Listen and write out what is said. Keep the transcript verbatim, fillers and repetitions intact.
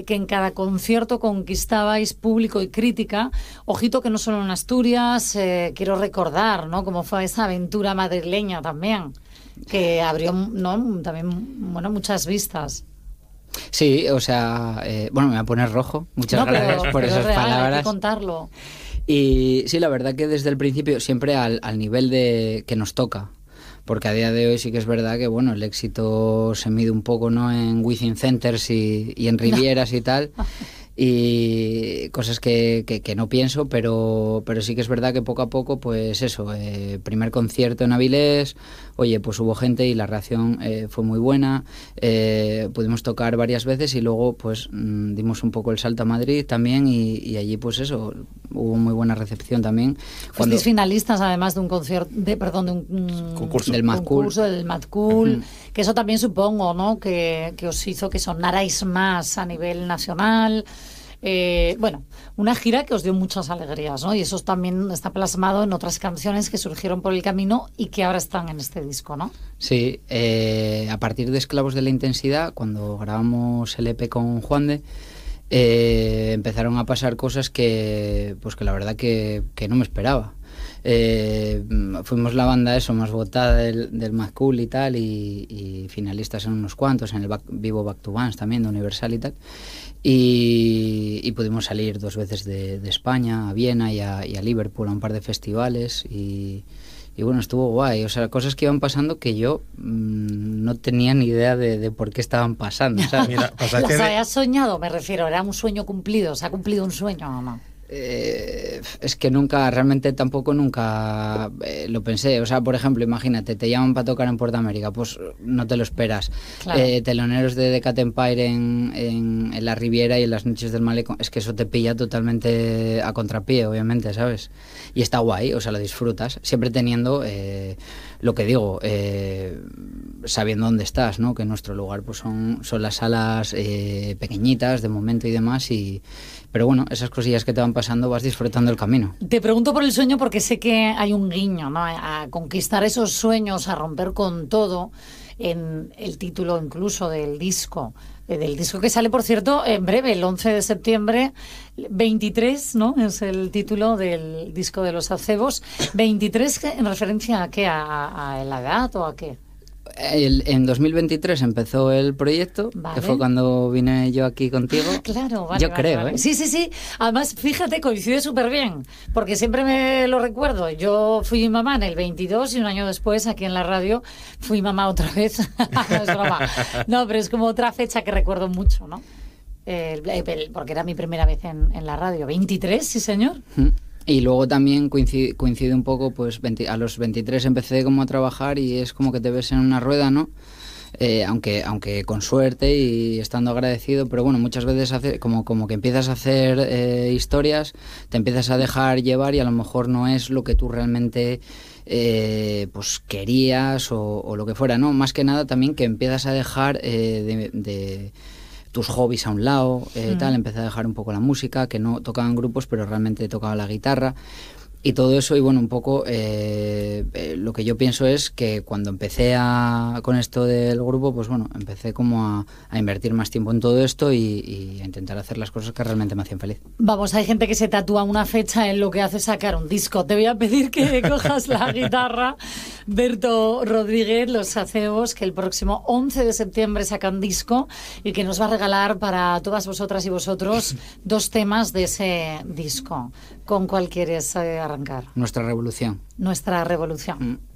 que en cada concierto conquistabais público y crítica. Ojito que no solo en Asturias, eh, quiero recordar, ¿no?, cómo fue esa aventura madrileña también, que abrió, ¿no?, también, bueno, muchas vistas. Sí, o sea, eh, bueno, me voy a poner rojo. Muchas no, gracias pero, por pero esas es real, palabras. Hay que contarlo. Y sí, la verdad que desde el principio siempre al, al nivel de que nos toca. Porque a día de hoy sí que es verdad que, bueno, el éxito se mide un poco, ¿no?, en Within Centers y, y en Rivieras y tal. Y cosas que, que, que no pienso, pero, pero sí que es verdad que poco a poco, pues eso, eh, primer concierto en Avilés, oye, pues hubo gente y la reacción eh, fue muy buena, eh, pudimos tocar varias veces y luego pues mmm, dimos un poco el salto a Madrid también y, y allí pues eso, hubo muy buena recepción también. Fuisteis Cuando... finalistas además de un concierto, de, perdón, de un mm, concurso del Mad Cool, concurso del Mad Cool, uh-huh. que eso también supongo, ¿no?, que, que os hizo que sonarais más a nivel nacional. Eh, bueno, una gira que os dio muchas alegrías, ¿no? Y eso también está plasmado en otras canciones que surgieron por el camino y que ahora están en este disco, ¿no? Sí, eh, a partir de Esclavos de la Intensidad, cuando grabamos el E P con Juan de, eh, empezaron a pasar cosas que, pues que la verdad que, que no me esperaba. Eh, fuimos la banda eso más votada del, del Mad Cool y tal, y, y finalistas en unos cuantos, en el back, Vivo Back to Bands también de Universal y tal. Y, y pudimos salir dos veces de, de España, a Viena y a, y a Liverpool, a un par de festivales y, y bueno, estuvo guay, o sea, cosas que iban pasando que yo mmm, no tenía ni idea de, de por qué estaban pasando, ¿sabes? Mira, pasa ¿Las que de... habías soñado? Me refiero, ¿era un sueño cumplido? ¿Se ha cumplido un sueño o no? Eh, es que nunca, realmente tampoco nunca eh, lo pensé. O sea, por ejemplo, imagínate, te llaman para tocar en Puerto América, pues no te lo esperas. Claro. Eh, teloneros de The Cat Empire en, en, en la Riviera y en las noches del Malecón, es que eso te pilla totalmente a contrapié, obviamente, ¿sabes? Y está guay, o sea, lo disfrutas, siempre teniendo eh, lo que digo, eh, sabiendo dónde estás, ¿no? Que nuestro lugar pues son, son las salas eh, pequeñitas de momento y demás, y pero bueno, esas cosillas que te van pasando vas disfrutando el camino. Te pregunto por el sueño porque sé que hay un guiño, ¿no?, a conquistar esos sueños, a romper con todo, en el título incluso del disco, eh, del disco que sale, por cierto, en breve, el once de septiembre, veintitrés, ¿no?, es el título del disco de Los Acebos. veintitrés, ¿en referencia a qué? ¿A, a la edad o a qué? El, en dos mil veintitrés empezó el proyecto, vale, que fue cuando vine yo aquí contigo. Ah, claro, vale, yo vale, creo, vale. ¿eh? Sí, sí, sí. Además, fíjate, coincide súper bien, porque siempre me lo recuerdo. Yo fui mamá en el veintidós y un año después, aquí en la radio, fui mamá otra vez. No es broma. No, pero es como otra fecha que recuerdo mucho, ¿no? El, el, porque era mi primera vez en, en la radio. ¿veintitrés? Sí, señor. ¿Mm? Y luego también coincide, coincide un poco, pues veinte, a los veintitrés empecé como a trabajar y es como que te ves en una rueda, ¿no? Eh, aunque aunque con suerte y estando agradecido, pero bueno, muchas veces hace, como, como que empiezas a hacer eh, historias, te empiezas a dejar llevar y a lo mejor no es lo que tú realmente eh, pues querías o, o lo que fuera, ¿no? Más que nada también que empiezas a dejar eh, de... de tus hobbies a un lado, eh, mm. tal, empecé a dejar un poco la música, que no tocaba en grupos, pero realmente tocaba la guitarra y todo eso, y bueno, un poco eh, eh, lo que yo pienso es que cuando empecé a, con esto del grupo, pues bueno, empecé como a, a invertir más tiempo en todo esto y, y a intentar hacer las cosas que realmente me hacían feliz. Vamos, hay gente que se tatúa una fecha en lo que hace sacar un disco. Te voy a pedir que cojas la guitarra. Berto Rodríguez, Los Acebos, que el próximo once de septiembre sacan disco y que nos va a regalar para todas vosotras y vosotros dos temas de ese disco. ¿Con cuál quieres eh, arrancar? Nuestra revolución. Nuestra revolución. Mm.